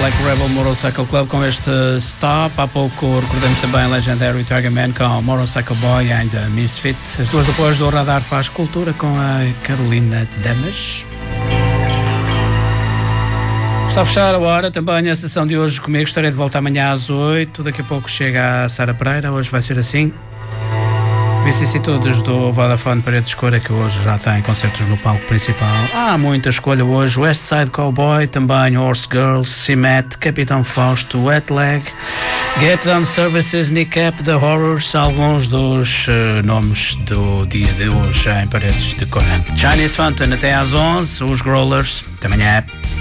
Black Rebel Motorcycle Club com este Stop. Há pouco recordamos também Legendary Tiger Man com Motorcycle Boy and Misfit. As duas depois do Radar Faz Cultura com a Carolina Damas. Está a fechar a hora também a sessão de hoje comigo. Estarei de volta amanhã às 8. Daqui a pouco chega a Sara Pereira. Hoje vai ser assim. Vicissitudes do Vodafone Paredes de Cora, que hoje já tem concertos no palco principal. Há muita escolha hoje. West Side Cowboy, também Horse Girls, Cimet, Capitão Fausto, Wet Leg, Get Down Services, Kneecap, The Horrors, alguns dos nomes do dia de hoje em Paredes de Cora. Chinese Fountain até às 11, os Growlers, até amanhã.